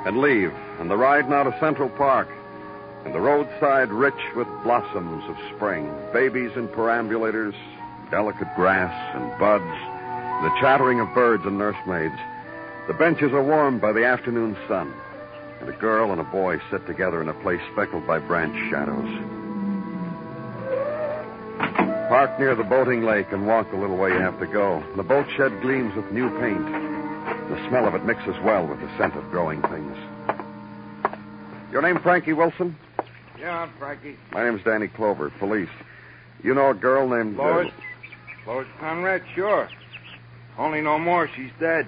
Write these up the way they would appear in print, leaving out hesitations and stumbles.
and leave, and the ride now to Central Park, and the roadside rich with blossoms of spring, babies in perambulators, delicate grass and buds, the chattering of birds and nursemaids. The benches are warmed by the afternoon sun, and a girl and a boy sit together in a place speckled by branch shadows. Park near the boating lake and walk the little way you have to go. The boat shed gleams with new paint. The smell of it mixes well with the scent of growing things. Your name Frankie Wilson? Yeah, I'm Frankie. My name's Danny Clover, police. You know a girl named... Lois? Lois Conrad? Sure. Only no more. She's dead.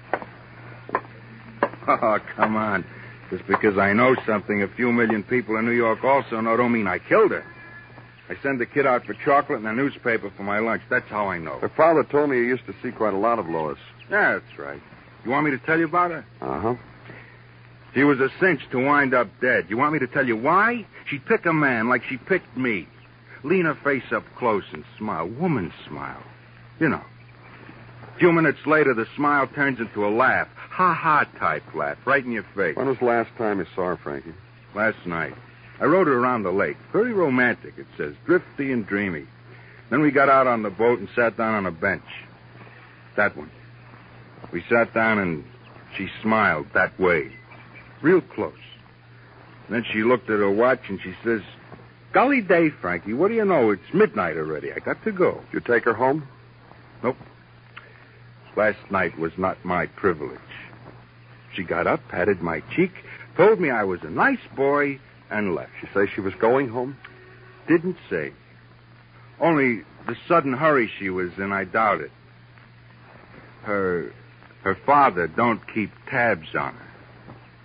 Oh, come on. Just because I know something a few million people in New York also know don't mean I killed her. I send the kid out for chocolate and a newspaper for my lunch. That's how I know. Her father told me you used to see quite a lot of Lois. Yeah, that's right. You want me to tell you about her? Uh-huh. She was a cinch to wind up dead. You want me to tell you why? She'd pick a man like she picked me. Lean her face up close and smile. Woman's smile. You know. A few minutes later, the smile turns into a laugh. Ha-ha type laugh, right in your face. When was the last time you saw her, Frankie? Last night. I rode her around the lake. Very romantic, it says. Drifty and dreamy. Then we got out on the boat and sat down on a bench. That one. We sat down and she smiled that way. Real close. Then she looked at her watch and she says, "Golly day, Frankie, what do you know? It's midnight already. I got to go." Did you take her home? Nope. Last night was not my privilege. She got up, patted my cheek, told me I was a nice boy, and left. She say she was going home? Didn't say. Only the sudden hurry she was in, I doubt it. Her father don't keep tabs on her.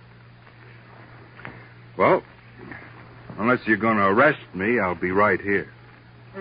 Well, unless you're going to arrest me, I'll be right here.